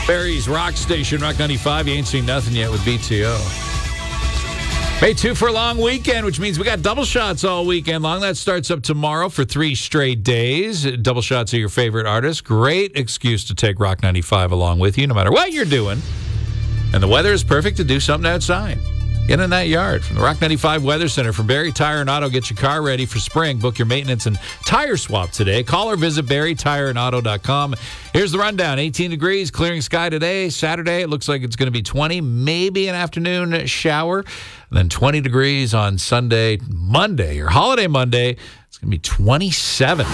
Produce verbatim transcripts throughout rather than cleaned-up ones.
Barry's Rock Station, Rock ninety-five. You ain't seen nothing yet with B T O. May two for a long weekend, which means we got double shots all weekend long. That starts up tomorrow for three straight days. Double shots of your favorite artists. Great excuse to take Rock ninety-five along with you, no matter what you're doing. And the weather is perfect to do something outside. Get in that yard. From the Rock ninety-five Weather Center, from Barry Tire and Auto, get your car ready for spring. Book your maintenance and tire swap today. Call or visit barry tire and auto dot com. Here's the rundown. eighteen degrees, clearing sky today. Saturday, it looks like it's going to be twenty, maybe an afternoon shower. And then twenty degrees on Sunday. Monday, or holiday Monday, it's going to be twenty-seven.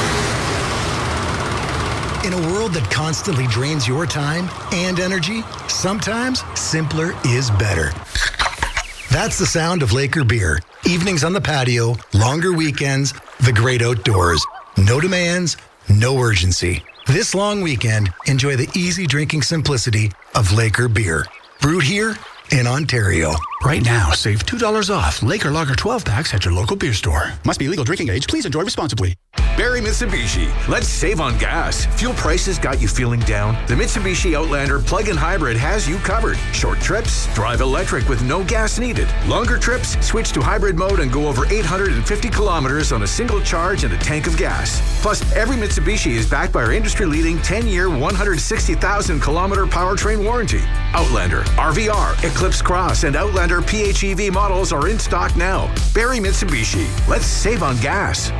In a world that constantly drains your time and energy, sometimes simpler is better. That's the sound of Laker beer. Evenings on the patio, longer weekends, the great outdoors. No demands, no urgency. This long weekend, enjoy the easy drinking simplicity of Laker beer. Brewed here in Ontario. Right now, save two dollars off Laker Lager twelve packs at your local beer store. Must be legal drinking age. Please enjoy responsibly. Barry Mitsubishi. Let's save on gas. Fuel prices got you feeling down? The Mitsubishi Outlander plug-in hybrid has you covered. Short trips, drive electric with no gas needed. Longer trips, switch to hybrid mode and go over eight hundred fifty kilometers on a single charge and a tank of gas. Plus, every Mitsubishi is backed by our industry-leading ten-year, one hundred sixty thousand kilometer powertrain warranty. Outlander, R V R, Eclipse Cross, and Outlander P H E V models are in stock now. Barry Mitsubishi. Let's save on gas.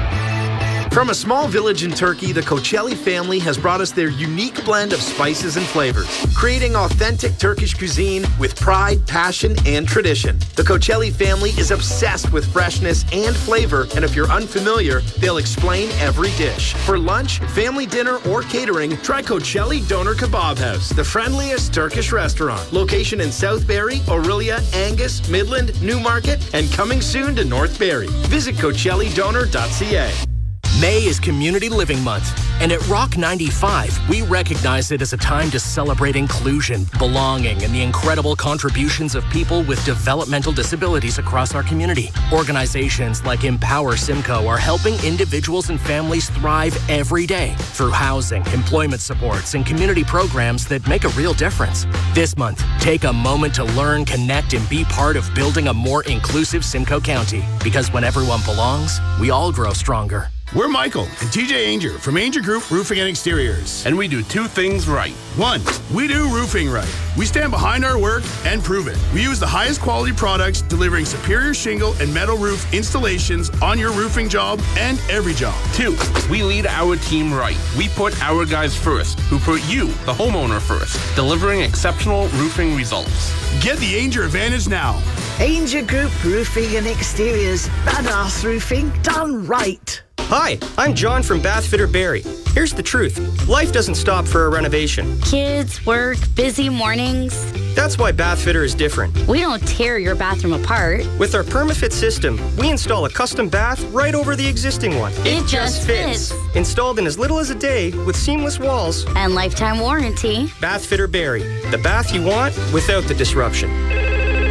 From a small village in Turkey, the Koçelli family has brought us their unique blend of spices and flavors, creating authentic Turkish cuisine with pride, passion, and tradition. The Koçelli family is obsessed with freshness and flavor, and if you're unfamiliar, they'll explain every dish. For lunch, family dinner, or catering, try Koçelli Doner Kebab House, the friendliest Turkish restaurant. Location in Southbury, Orillia, Angus, Midland, Newmarket, and coming soon to North Barrie. Visit Koçelli Doner dot c a. May is Community Living Month, and at Rock ninety-five, we recognize it as a time to celebrate inclusion, belonging, and the incredible contributions of people with developmental disabilities across our community. Organizations like Empower Simcoe are helping individuals and families thrive every day through housing, employment supports, and community programs that make a real difference. This month, take a moment to learn, connect, and be part of building a more inclusive Simcoe County, because when everyone belongs, we all grow stronger. We're Michael and T J Ainger from Ainger Group Roofing and Exteriors. And we do two things right. One, we do roofing right. We stand behind our work and prove it. We use the highest quality products, delivering superior shingle and metal roof installations on your roofing job and every job. Two, we lead our team right. We put our guys first, who put you, the homeowner, first, delivering exceptional roofing results. Get the Ainger advantage now. Ainger Group Roofing and Exteriors. Badass roofing done right. Hi, I'm John from Bathfitter Barrie. Here's the truth. Life doesn't stop for a renovation. Kids, work, busy mornings. That's why Bathfitter is different. We don't tear your bathroom apart. With our PermaFit system, we install a custom bath right over the existing one. It, it just fits. fits. Installed in as little as a day with seamless walls. And lifetime warranty. Bathfitter Barrie. The bath you want without the disruption.